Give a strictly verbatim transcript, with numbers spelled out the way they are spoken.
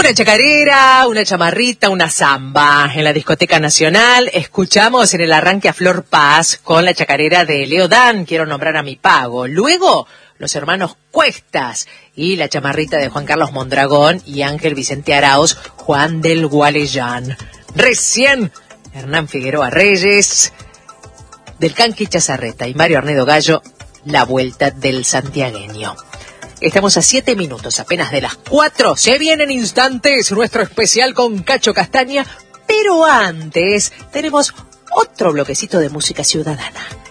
Una chacarera, una chamarrita, una samba. En la Discoteca Nacional escuchamos en el arranque a Flor Paz con la chacarera de Leo Dan, Quiero nombrar a mi pago. Luego, los hermanos Cuestas y la chamarrita de Juan Carlos Mondragón y Ángel Vicente Arauz, Juan del Gualeyán. Recién, Hernán Figueroa Reyes, del Canqui Chazarreta y Mario Arnedo Gallo, La Vuelta del Santiagueño. Estamos a siete minutos apenas de las cuatro. Se viene en instantes nuestro especial con Cacho Castaña, pero antes tenemos otro bloquecito de música ciudadana.